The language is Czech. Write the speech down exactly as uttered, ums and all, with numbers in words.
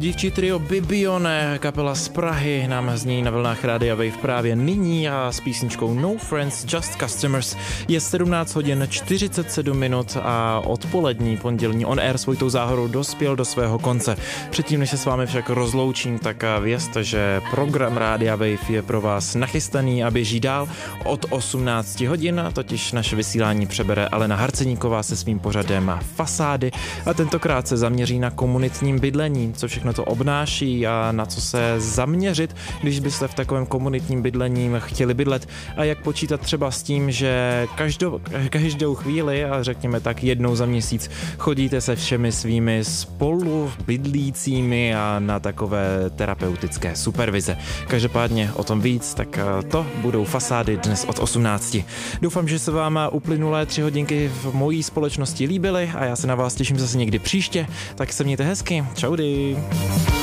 Dívčí trio Bibione, kapela z Prahy, nám zní na vlnách Rádia Wave právě nyní a s písničkou No Friends, Just Customers. Je sedmnáct hodin čtyřicet sedm minut a odpolední pondělní On Air svojitou záhodou dospěl do svého konce. Předtím, než se s vámi však rozloučím, tak vězte, že program Rádia Wave je pro vás nachystaný a běží dál od osmnácti hodin, totiž naše vysílání přebere Alena Harceníková se svým pořadem Fasády a tentokrát se zaměří na komunitním bydlení, co všechno to obnáší a na co se zaměřit, když byste v takovém komunitním bydlením chtěli bydlet a jak počítat třeba s tím, že každou, každou chvíli a řekněme tak jednou za měsíc chodíte se všemi svými spolu bydlícími a na takové terapeutické supervize. Každopádně o tom víc, tak to budou Fasády dnes od osmnácti. Doufám, že se vám uplynulé tři hodinky v mojí společnosti líbily a já se na vás těším zase někdy příště, tak se mějte hezky. Čaudy.